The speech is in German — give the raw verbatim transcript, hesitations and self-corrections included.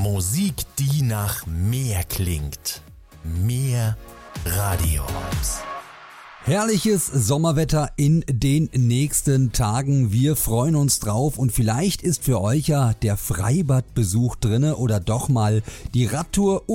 Musik, die nach mehr klingt. Mehr Radio-Vibes. Herrliches Sommerwetter in den nächsten Tagen. Wir freuen uns drauf und vielleicht ist für euch ja der Freibadbesuch drinne oder doch mal die Radtour